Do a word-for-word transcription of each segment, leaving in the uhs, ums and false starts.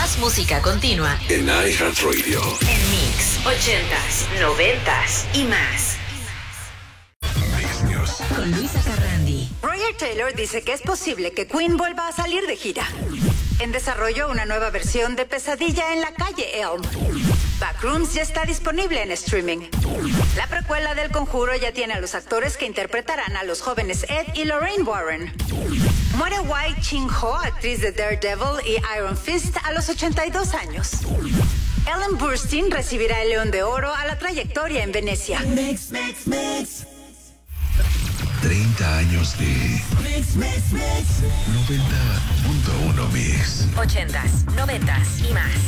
Más música continua en iHeartRadio. En Mix, ochentas, noventas y más. Con Luisa Carrandi. Roger Taylor dice que es posible que Queen vuelva a salir de gira. En desarrollo una nueva versión de Pesadilla en la calle Elm. Backrooms ya está disponible en streaming. La precuela del Conjuro ya tiene a los actores que interpretarán a los jóvenes Ed y Lorraine Warren. Muere Wai Ching-ho, actriz de Daredevil y Iron Fist, a los ochenta y dos años. Ellen Burstyn recibirá el León de Oro a la trayectoria en Venecia. Mix, mix, mix. treinta años de Mix, mix, mix. noventa punto uno Mix. Ochentas, noventas y más.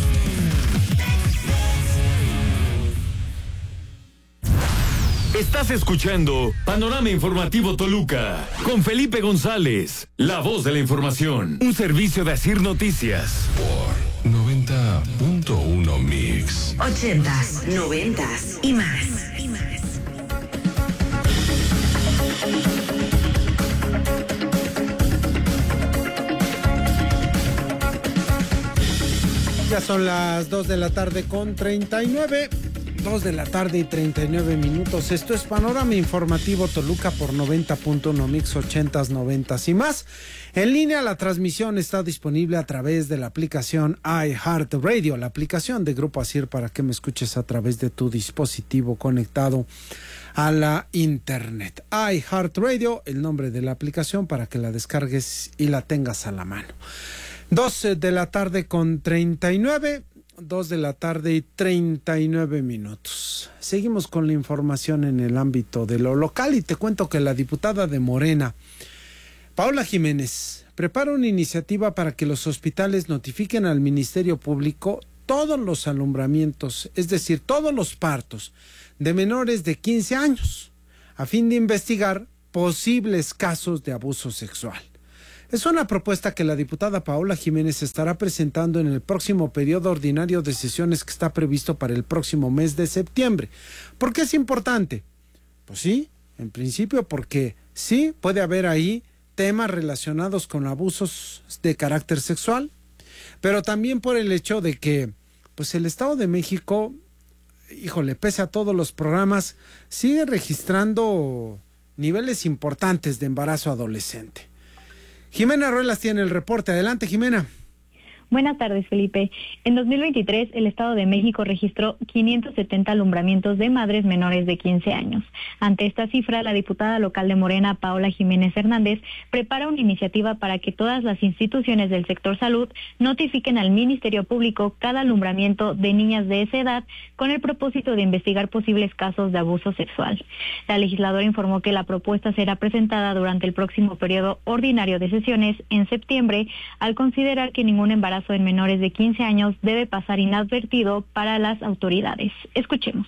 Estás escuchando Panorama Informativo Toluca con Felipe González, la voz de la información, un servicio de Asir Noticias. Por noventa punto uno Mix. Ochentas, noventas y más. Y más. Ya son las dos de la tarde con treinta y nueve. dos de la tarde y treinta y nueve minutos. Esto es Panorama Informativo Toluca por noventa punto uno Mix, ochentas, noventas y más. En línea, la transmisión está disponible a través de la aplicación iHeartRadio, la aplicación de Grupo Asir, para que me escuches a través de tu dispositivo conectado a la internet. iHeartRadio, el nombre de la aplicación, para que la descargues y la tengas a la mano. doce de la tarde con treinta y nueve. dos de la tarde y treinta y nueve minutos. Seguimos con la información en el ámbito de lo local y te cuento que la diputada de Morena, Paola Jiménez, prepara una iniciativa para que los hospitales notifiquen al Ministerio Público todos los alumbramientos, es decir, todos los partos de menores de quince años, a fin de investigar posibles casos de abuso sexual. Es una propuesta que la diputada Paola Jiménez estará presentando en el próximo periodo ordinario de sesiones que está previsto para el próximo mes de septiembre. ¿Por qué es importante? Pues sí, en principio porque sí puede haber ahí temas relacionados con abusos de carácter sexual, pero también por el hecho de que pues el Estado de México, híjole, pese a todos los programas, sigue registrando niveles importantes de embarazo adolescente. Jimena Ruelas tiene el reporte. Adelante, Jimena. Buenas tardes, Felipe. En dos mil veintitrés, el Estado de México registró quinientos setenta alumbramientos de madres menores de quince años. Ante esta cifra, la diputada local de Morena, Paola Jiménez Hernández, prepara una iniciativa para que todas las instituciones del sector salud notifiquen al Ministerio Público cada alumbramiento de niñas de esa edad con el propósito de investigar posibles casos de abuso sexual. La legisladora informó que la propuesta será presentada durante el próximo periodo ordinario de sesiones en septiembre, al considerar que ningún embarazo en menores de quince años debe pasar inadvertido para las autoridades. Escuchemos.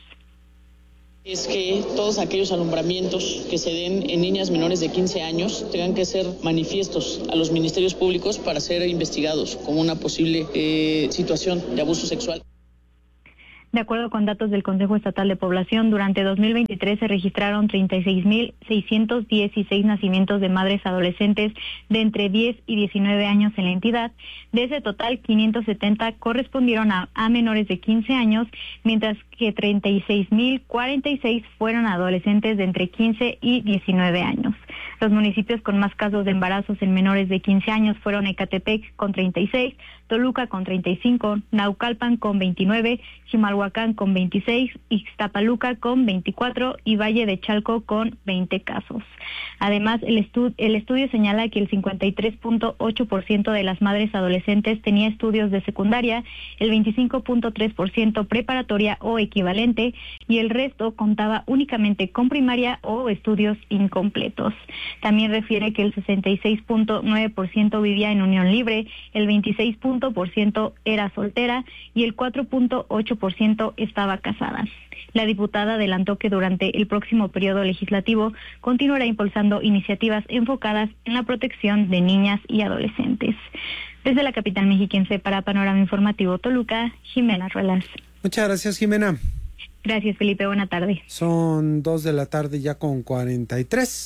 Es que todos aquellos alumbramientos que se den en niñas menores de quince años tengan que ser manifiestos a los ministerios públicos para ser investigados como una posible eh, situación de abuso sexual. De acuerdo con datos del Consejo Estatal de Población, durante dos mil veintitrés se registraron treinta y seis mil seiscientos dieciséis nacimientos de madres adolescentes de entre diez y diecinueve años en la entidad. De ese total, quinientos setenta correspondieron a, a menores de quince años, mientras que treinta y seis mil cuarenta y seis fueron adolescentes de entre quince y diecinueve años. Los municipios con más casos de embarazos en menores de quince años fueron Ecatepec con treinta y seis, Toluca con treinta y cinco, Naucalpan con veintinueve, Chimalhuacán con veintiséis, Ixtapaluca con veinticuatro y Valle de Chalco con veinte casos. Además, el, estu- el estudio señala que el cincuenta y tres punto ocho por ciento de las madres adolescentes tenía estudios de secundaria, el veinticinco punto tres por ciento preparatoria o equivalente y el resto contaba únicamente con primaria o estudios incompletos. También refiere que el sesenta y seis punto nueve por ciento vivía en unión libre, el veintiséis punto por ciento era soltera y el cuatro punto ocho por ciento estaba casada. La diputada adelantó que durante el próximo periodo legislativo continuará impulsando iniciativas enfocadas en la protección de niñas y adolescentes. Desde la capital mexiquense para Panorama Informativo Toluca, Jimena Ruelas. Muchas gracias, Jimena. Gracias, Felipe. Buena tarde. Son dos de la tarde ya con cuarenta y tres.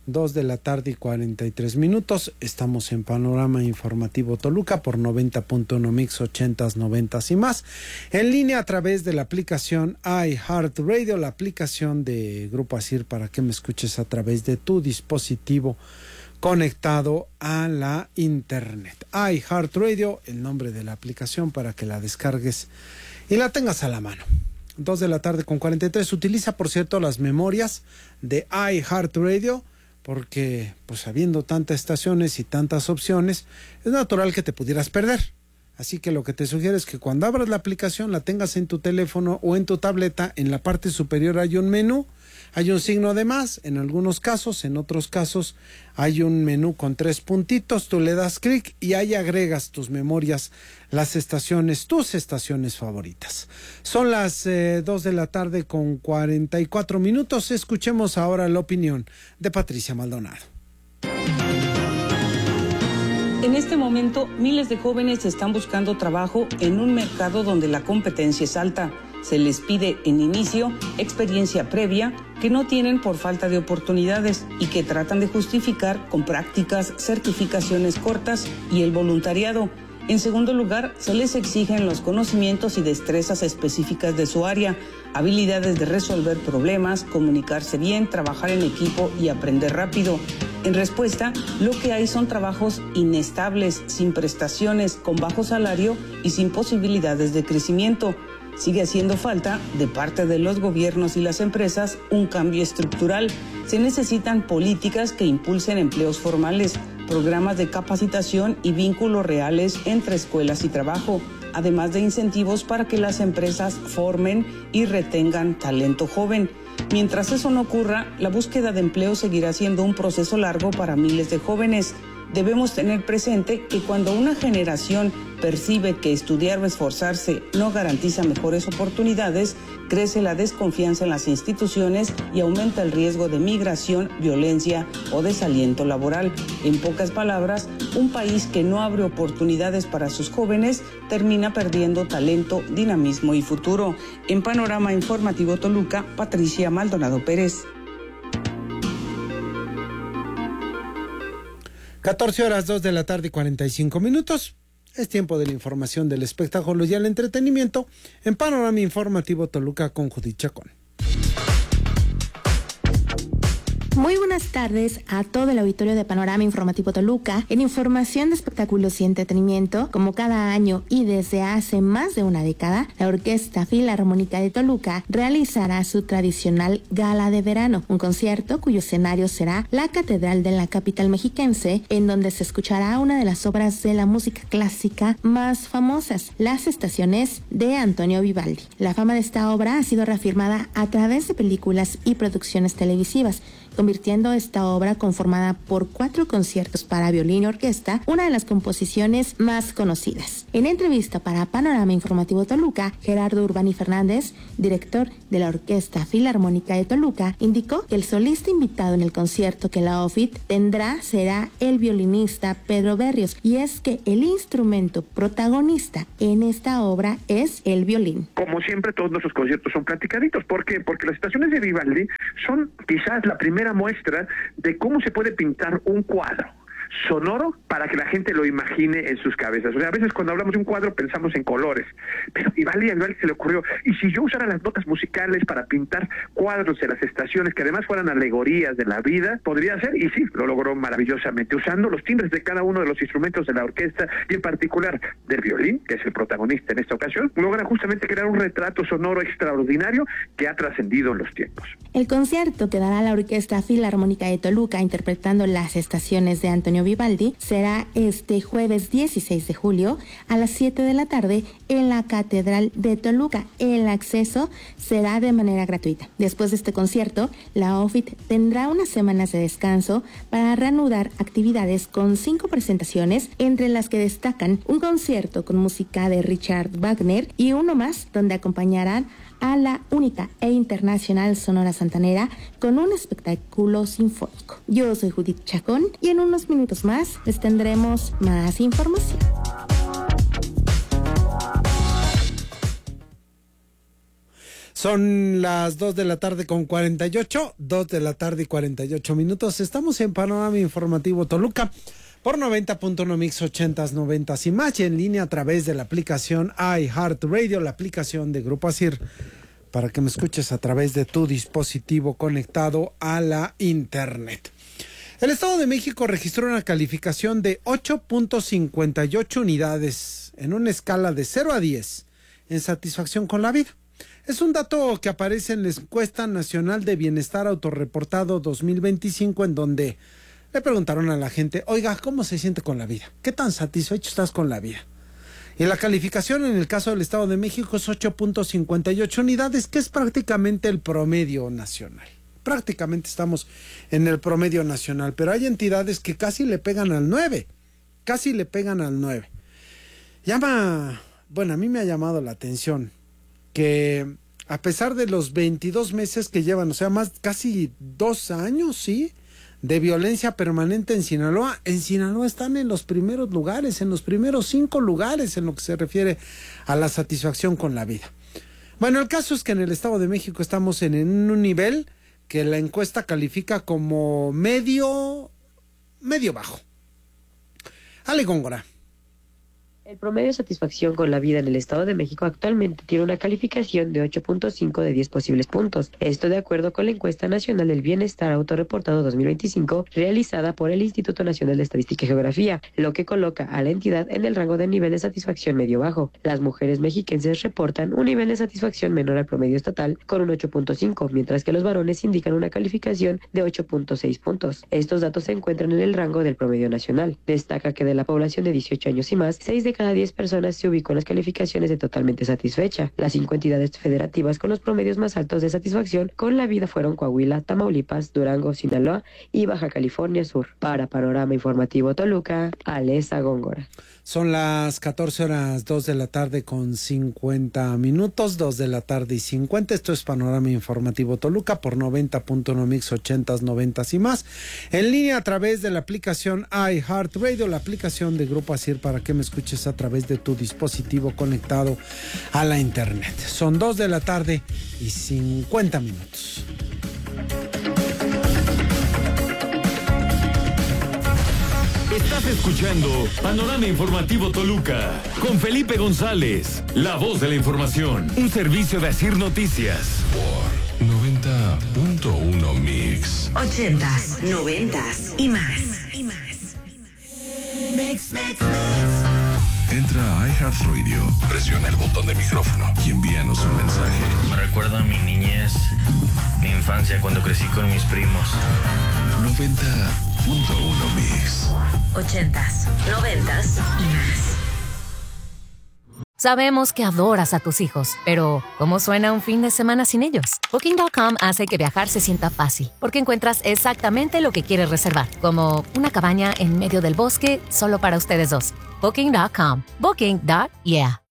dos de la tarde y cuarenta y tres minutos. Estamos en Panorama Informativo Toluca por noventa punto uno Mix, ochentas, noventas y más. En línea a través de la aplicación iHeartRadio, la aplicación de Grupo Asir para que me escuches a través de tu dispositivo conectado a la internet. iHeartRadio, el nombre de la aplicación para que la descargues y la tengas a la mano. dos de la tarde con cuarenta y tres. Utiliza, por cierto, las memorias de iHeartRadio, porque pues habiendo tantas estaciones y tantas opciones, es natural que te pudieras perder. Así que lo que te sugiero es que cuando abras la aplicación la tengas en tu teléfono o en tu tableta. En la parte superior hay un menú, hay un signo de más, en algunos casos, en otros casos hay un menú con tres puntitos, tú le das clic y ahí agregas tus memorias, las estaciones, tus estaciones favoritas. Son las eh, dos de la tarde con cuarenta y cuatro minutos, escuchemos ahora la opinión de Patricia Maldonado. En este momento, miles de jóvenes están buscando trabajo en un mercado donde la competencia es alta. Se les pide en inicio experiencia previa que no tienen por falta de oportunidades y que tratan de justificar con prácticas, certificaciones cortas y el voluntariado. En segundo lugar, se les exigen los conocimientos y destrezas específicas de su área, habilidades de resolver problemas, comunicarse bien, trabajar en equipo y aprender rápido. En respuesta, lo que hay son trabajos inestables, sin prestaciones, con bajo salario y sin posibilidades de crecimiento. Sigue haciendo falta, de parte de los gobiernos y las empresas, un cambio estructural. Se necesitan políticas que impulsen empleos formales, programas de capacitación y vínculos reales entre escuelas y trabajo, además de incentivos para que las empresas formen y retengan talento joven. Mientras eso no ocurra, la búsqueda de empleo seguirá siendo un proceso largo para miles de jóvenes. Debemos tener presente que cuando una generación percibe que estudiar o esforzarse no garantiza mejores oportunidades, crece la desconfianza en las instituciones y aumenta el riesgo de migración, violencia o desaliento laboral. En pocas palabras, un país que no abre oportunidades para sus jóvenes termina perdiendo talento, dinamismo y futuro. En Panorama Informativo Toluca, Patricia Maldonado Pérez. catorce horas, dos de la tarde y cuarenta y cinco minutos. Es tiempo de la información del espectáculo y el entretenimiento en Panorama Informativo Toluca con Judith Chacón. Muy buenas tardes a todo el auditorio de Panorama Informativo Toluca. En información de espectáculos y entretenimiento, como cada año y desde hace más de una década, la Orquesta Filarmónica de Toluca realizará su tradicional Gala de Verano, un concierto cuyo escenario será la Catedral de la capital mexiquense, en donde se escuchará una de las obras de la música clásica más famosas, Las Estaciones de Antonio Vivaldi. La fama de esta obra ha sido reafirmada a través de películas y producciones televisivas, convirtiendo esta obra conformada por cuatro conciertos para violín y orquesta, una de las composiciones más conocidas. En entrevista para Panorama Informativo Toluca, Gerardo Urbani Fernández, director de la Orquesta Filarmónica de Toluca, indicó que el solista invitado en el concierto que la O F I T tendrá será el violinista Pedro Berrios, y es que el instrumento protagonista en esta obra es el violín. Como siempre, todos nuestros conciertos son platicaditos. ¿Por qué? Porque las estaciones de Vivaldi son quizás la primera muestra de cómo se puede pintar un cuadro sonoro para que la gente lo imagine en sus cabezas. O sea, a veces cuando hablamos de un cuadro pensamos en colores, pero Vivaldi a Vivaldi se le ocurrió, y si yo usara las notas musicales para pintar cuadros de las estaciones que además fueran alegorías de la vida, podría ser, y sí, lo logró maravillosamente, usando los timbres de cada uno de los instrumentos de la orquesta, y en particular del violín, que es el protagonista en esta ocasión, logra justamente crear un retrato sonoro extraordinario que ha trascendido en los tiempos. El concierto que dará la Orquesta Filarmónica de Toluca interpretando Las Estaciones de Antonio Vivaldi será este jueves dieciséis de julio a las siete de la tarde en la Catedral de Toluca. El acceso será de manera gratuita. Después de este concierto, la O F I T tendrá unas semanas de descanso para reanudar actividades con cinco presentaciones, entre las que destacan un concierto con música de Richard Wagner y uno más donde acompañarán a la única e internacional Sonora Santanera con un espectáculo sinfónico. Yo soy Judith Chacón y en unos minutos más les tendremos más información. Son las dos de la tarde con cuarenta y ocho, dos de la tarde y cuarenta y ocho minutos. Estamos en Panorama Informativo Toluca por noventa punto uno Mix ochentas, noventas y más, y en línea a través de la aplicación iHeartRadio, la aplicación de Grupo Asir, para que me escuches a través de tu dispositivo conectado a la internet. El Estado de México registró una calificación de ocho punto cincuenta y ocho unidades en una escala de cero a diez en satisfacción con la vida. Es un dato que aparece en la Encuesta Nacional de Bienestar Autorreportado dos mil veinticinco, en donde le preguntaron a la gente, oiga, ¿cómo se siente con la vida? ¿Qué tan satisfecho estás con la vida? Y la calificación en el caso del Estado de México es ocho punto cincuenta y ocho unidades, que es prácticamente el promedio nacional. Prácticamente estamos en el promedio nacional, pero hay entidades que casi le pegan al nueve, casi le pegan al nueve. Llama, bueno, a mí me ha llamado la atención que a pesar de los veintidós meses que llevan, o sea, más casi dos años, sí, de violencia permanente en Sinaloa, en Sinaloa están en los primeros lugares, en los primeros cinco lugares en lo que se refiere a la satisfacción con la vida. Bueno, el caso es que en el Estado de México estamos en, en un nivel que la encuesta califica como medio, medio bajo. Ale Góngora. El promedio de satisfacción con la vida en el Estado de México actualmente tiene una calificación de ocho punto cinco de diez posibles puntos. Esto de acuerdo con la Encuesta Nacional del Bienestar Autorreportado dos mil veinticinco, realizada por el Instituto Nacional de Estadística y Geografía, lo que coloca a la entidad en el rango de nivel de satisfacción medio-bajo. Las mujeres mexiquenses reportan un nivel de satisfacción menor al promedio estatal con un ocho punto cinco, mientras que los varones indican una calificación de ocho punto seis puntos. Estos datos se encuentran en el rango del promedio nacional. Destaca que de la población de dieciocho años y más, seis de cada diez personas se ubicó en las calificaciones de totalmente satisfecha. Las cinco entidades federativas con los promedios más altos de satisfacción con la vida fueron Coahuila, Tamaulipas, Durango, Sinaloa y Baja California Sur. Para Panorama Informativo Toluca, Alesa Góngora. Son las catorce horas, dos de la tarde con cincuenta minutos, dos de la tarde y cincuenta. Esto es Panorama Informativo Toluca por noventa punto uno Mix ochentas, noventas y más. En línea a través de la aplicación iHeartRadio, la aplicación de Grupo Asir, para que me escuches a través de tu dispositivo conectado a la internet. Son dos de la tarde y cincuenta minutos. Estás escuchando Panorama Informativo Toluca con Felipe González, la voz de la información, un servicio de Asir Noticias. Por noventa punto uno Mix. Ochentas, noventas y más. Y más. Mix, mix, mix. Entra a iHeartRadio, presiona el botón de micrófono y envíanos un mensaje. Me recuerda a mi niñez, mi infancia cuando crecí con mis primos. noventa punto uno Mix. Ochentas, noventas y más. Sabemos que adoras a tus hijos, pero ¿cómo suena un fin de semana sin ellos? Booking punto com hace que viajar se sienta fácil, porque encuentras exactamente lo que quieres reservar, como una cabaña en medio del bosque solo para ustedes dos. Booking punto com. Booking. Yeah.